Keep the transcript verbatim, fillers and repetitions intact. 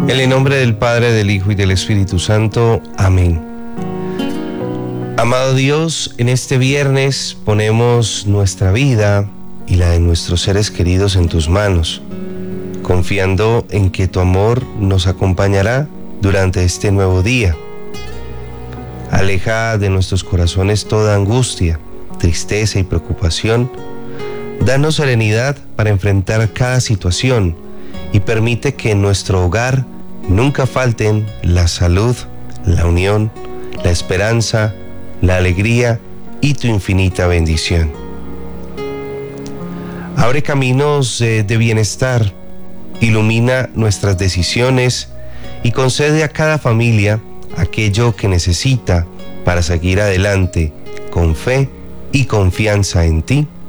En el nombre del Padre, del Hijo y del Espíritu Santo. Amén. Amado Dios, en este viernes ponemos nuestra vida y la de nuestros seres queridos en tus manos, confiando en que tu amor nos acompañará durante este nuevo día. Aleja de nuestros corazones toda angustia, tristeza y preocupación. Danos serenidad para enfrentar cada situación y permite que en nuestro hogar nunca falten la salud, la unión, la esperanza, la alegría y tu infinita bendición. Abre caminos de bienestar, ilumina nuestras decisiones y concede a cada familia aquello que necesita para seguir adelante con fe y confianza en ti.